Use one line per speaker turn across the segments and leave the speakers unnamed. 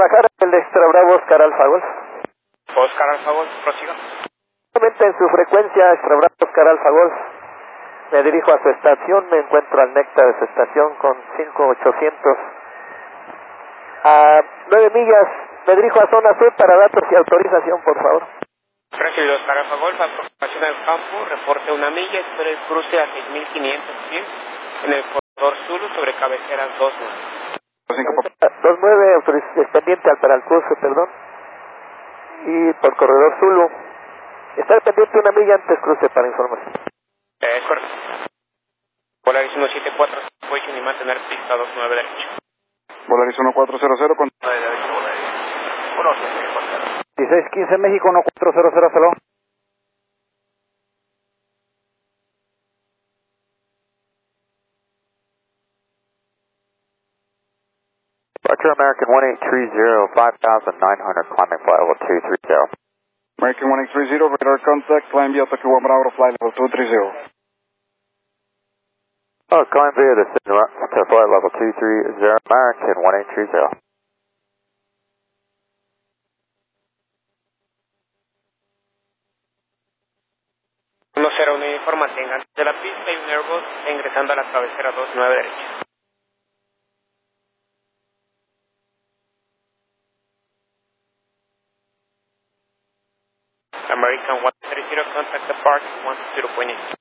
Guadalajara, el Extra Bravo Oscar Alfa Golf.
Oscar Alfa Golf, prosiga.
En su frecuencia Extra Bravo Oscar Alfa Golf, me dirijo a su estación, me encuentro al néctar de su estación con 5800. A 9 millas, me dirijo a zona sur para datos y autorización, por favor.
Recibido Oscar Alfa Golf, aproximación al campo, reporte 1 milla, espera el cruce a 6500 pies en el corredor Zulu sobre cabeceras 29.
29, pendiente para el curso, perdón. Y por corredor Zulu. Estar pendiente 1 milla antes cruce para información.
Es correcto. Volaris 174, position y mantener pista 29 derecho.
Volaris 1400 con...
9 derecho, Volaris 174.
1615 México 1400, hello.
Roger, American 1830, 5,900, climbing flight level 230.
American 1830, radar contact, climb via Tokyo Bravo, flight level 230.
Oh, climb via the signal to flight level 230, American 1830.
101 informa, tengan de la pista y un Airbus ingresando a la cabecera 29 derecha. American 130, contact depart 10.8.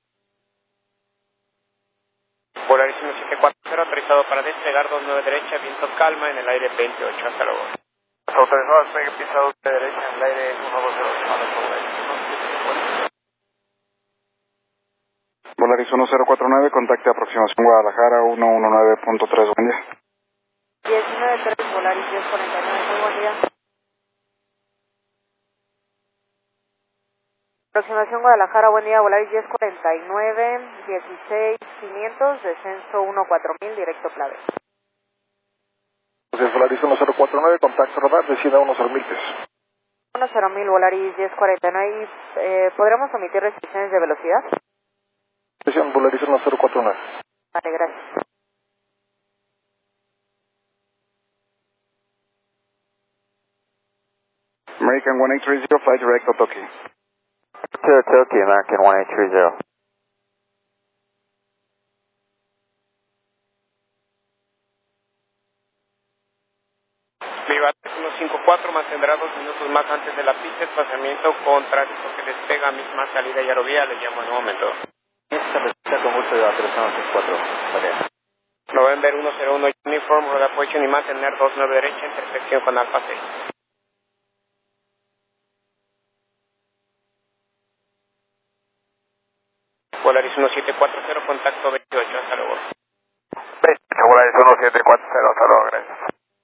Volaris 1740, autorizado para despegar 29 derecha, viento calma en el aire 28, hasta luego.
Autorizado despegue, pista 2 de derecha en el aire 120,
Volaris 1049, contacte aproximación Guadalajara 119.3, buen día.
19-3, Volaris 1049, muy buen día. Aproximación Guadalajara, buen día, Volaris 1049, 16500, descenso 14000, directo clave.
Volaris 1049, contacto radar, descienda 10.000 pies.
10.000, Volaris 1049, ¿podremos omitir restricciones de velocidad?
Presión, Volaris 1049.
Vale, gracias.
American 1830, flight direct to Tokyo.
To Tokyo, American 1830.
Viva 154, mantendrá 2 minutos más antes de la pista, desplazamiento con tráfico que despega, misma salida y aerovía, le llamo en un momento.
Esta respuesta con gusto de la 394. Vale.
November 101, uniform, roda position y mantener 29 derecha, intersección con Alfa 6. Volaris 1740, contacto 28, hasta luego.
Volaris 1740, hasta luego, gracias.